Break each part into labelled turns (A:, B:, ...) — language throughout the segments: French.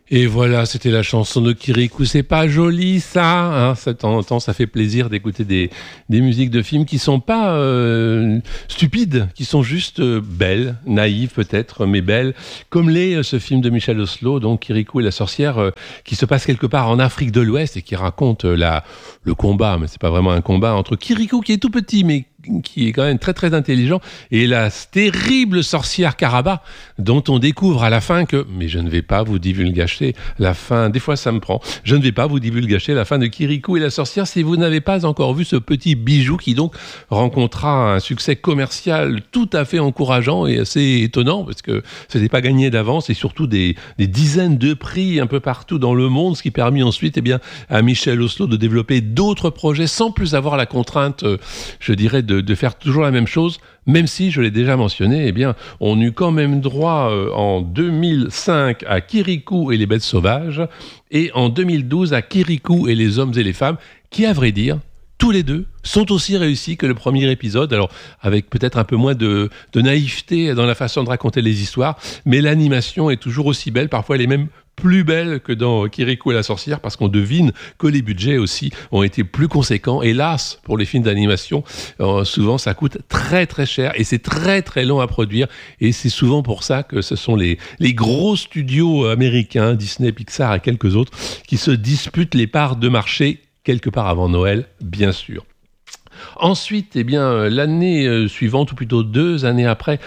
A: Et voilà, c'était la chanson de Kirikou. C'est pas joli, ça, hein. De temps en temps, ça fait plaisir d'écouter des musiques de films qui sont pas stupides, qui sont juste belles, naïves peut-être, mais belles, comme l'est ce film de Michel Oslo, donc Kirikou et la sorcière, qui se passe quelque part en Afrique de l'Ouest et qui raconte le combat, mais c'est pas vraiment un combat, entre Kirikou qui est tout petit, mais qui est quand même très très intelligent, et la terrible sorcière Karaba, dont on découvre à la fin que, mais je ne vais pas vous divulgacher la fin, des fois ça me prend, je ne vais pas vous divulgacher la fin de Kirikou et la sorcière si vous n'avez pas encore vu ce petit bijou qui donc rencontrera un succès commercial tout à fait encourageant et assez étonnant, parce que ce n'était pas gagné d'avance, et surtout des dizaines de prix un peu partout dans le monde, ce qui permet ensuite à Michel Oslo de développer d'autres projets sans plus avoir la contrainte, je dirais, de faire toujours la même chose, même si, je l'ai déjà mentionné, on eut quand même droit en 2005 à Kirikou et les bêtes sauvages, et en 2012 à Kirikou et les hommes et les femmes, qui, à vrai dire, tous les deux sont aussi réussis que le premier épisode, alors avec peut-être un peu moins de naïveté dans la façon de raconter les histoires, mais l'animation est toujours aussi belle, parfois elle est même plus belle que dans Kirikou et la sorcière, parce qu'on devine que les budgets aussi ont été plus conséquents. Hélas, pour les films d'animation, souvent ça coûte très très cher et c'est très très long à produire, et c'est souvent pour ça que ce sont les gros studios américains, Disney, Pixar et quelques autres, qui se disputent les parts de marché quelque part avant Noël, bien sûr. Ensuite, l'année suivante, ou plutôt 2 années après,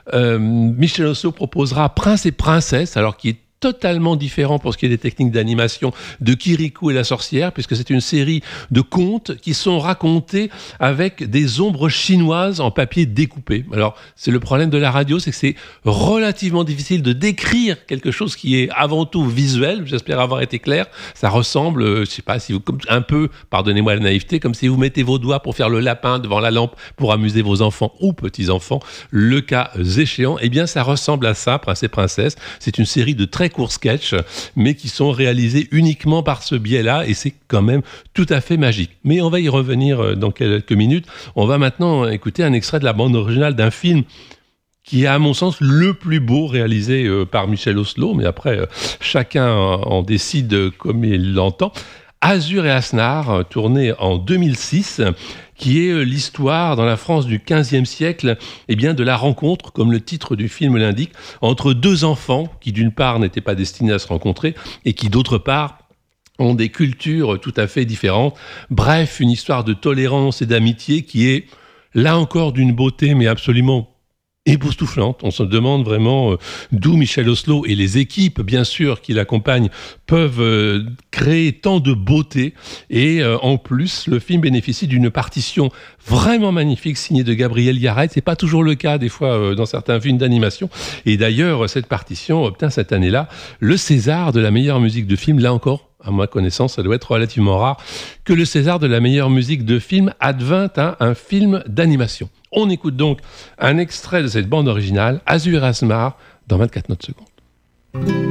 A: Michel Oslo proposera Prince et Princesse, alors qui est totalement différent pour ce qui est des techniques d'animation de Kirikou et la sorcière, puisque c'est une série de contes qui sont racontés avec des ombres chinoises en papier découpé. Alors, c'est le problème de la radio, c'est que c'est relativement difficile de décrire quelque chose qui est avant tout visuel. J'espère avoir été clair. Ça ressemble, je sais pas, si vous, un peu, pardonnez-moi la naïveté, comme si vous mettez vos doigts pour faire le lapin devant la lampe pour amuser vos enfants ou petits-enfants, le cas échéant. Ça ressemble à ça, Prince et Princesse. C'est une série de très courts sketchs, mais qui sont réalisés uniquement par ce biais-là, et c'est quand même tout à fait magique. Mais on va y revenir dans quelques minutes. On va maintenant écouter un extrait de la bande originale d'un film qui est, à mon sens, le plus beau réalisé par Michel Oslo, mais après, chacun en décide comme il l'entend. Azur et Asnar, tourné en 2006, qui est l'histoire, dans la France du XVe siècle, de la rencontre, comme le titre du film l'indique, entre deux enfants qui, d'une part, n'étaient pas destinés à se rencontrer, et qui, d'autre part, ont des cultures tout à fait différentes. Bref, une histoire de tolérance et d'amitié qui est, là encore, d'une beauté, mais absolument époustouflante. On se demande vraiment d'où Michel Oslo et les équipes, bien sûr, qui l'accompagnent, peuvent créer tant de beauté. Et en plus, le film bénéficie d'une partition vraiment magnifique signée de Gabriel Yared. C'est pas toujours le cas, des fois, dans certains films d'animation. Et d'ailleurs, cette partition obtint cette année-là le César de la meilleure musique de film. Là encore, à ma connaissance, ça doit être relativement rare que le César de la meilleure musique de film advint à un film d'animation. On écoute donc un extrait de cette bande originale, Azur et Asnar, dans 24 notes secondes.